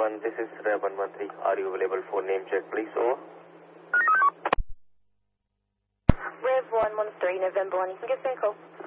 1, this is Rev 113. Are you available for name check, please? Over. Rev 113, November 1, you can give me a call.